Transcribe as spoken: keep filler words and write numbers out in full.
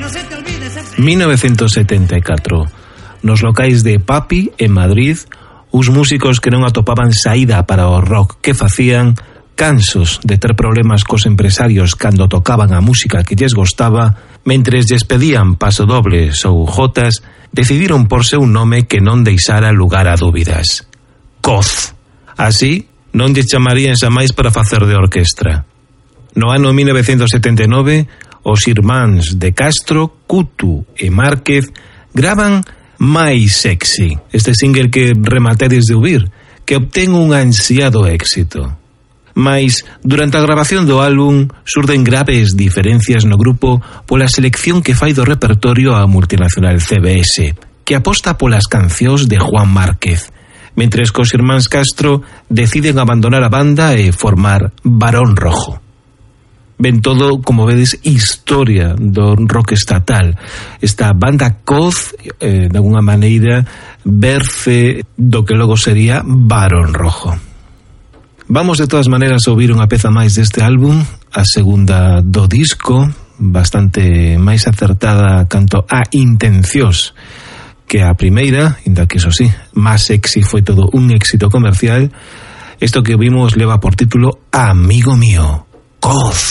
mil novecentos setenta e catro. Nos locais de Papi, en Madrid, os músicos que non atopaban saída para o rock que facían, cansos de ter problemas cos empresarios cando tocaban a música que lles gostaba, mentres lles pedían pasodobles ou jotas, decidiron porse un nome que non deixara lugar a dúbidas: Coz. Así, non lle chamarían xa máis para facer de orquestra. No ano mil novecentos setenta e nove, os irmáns de Castro, Cutu e Márquez gravan Mais Sexy, este single que rematedes de ouvir, que obtén un ansiado éxito. Mais, durante a grabación do álbum, surden graves diferencias no grupo pola selección que fai do repertorio a multinacional C B S, que aposta polas cancións de Juan Márquez, mentres que os irmáns Castro deciden abandonar a banda e formar Barón Rojo. Ben todo, como vedes, historia do rock estatal. Esta banda Coz, eh, de alguna maneira, verse do que logo sería Barón Rojo. Vamos de todas maneiras a ouvir unha peza máis deste álbum, a segunda do disco, bastante máis acertada canto a intencións que a primeira, inda que iso sí, Más Sexy foi todo un éxito comercial. Isto que vimos leva por título Amigo Mío, Coz.